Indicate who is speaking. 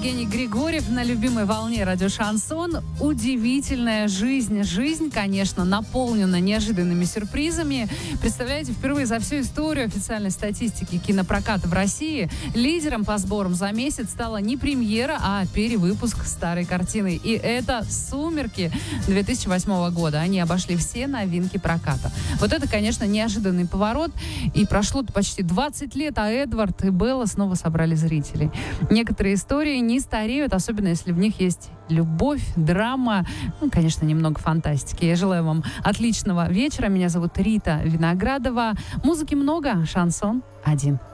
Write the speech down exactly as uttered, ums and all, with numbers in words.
Speaker 1: Евгений Григорьев на любимой волне радио «Шансон». Удивительная жизнь. Жизнь, конечно, наполнена неожиданными сюрпризами. Представляете, впервые за всю историю официальной статистики кинопроката в России лидером по сборам за месяц стала не премьера, а перевыпуск старой картины. И это «Сумерки» две тысячи восьмого года. Они обошли все новинки проката. Вот это, конечно, неожиданный поворот. И прошло почти двадцать лет, а Эдвард и Белла снова собрали зрителей. Некоторые истории не стареют, особенно если в них есть любовь, драма, ну, конечно, немного фантастики. Я желаю вам отличного вечера. Меня зовут Рита Виноградова. Музыки много, шансон один.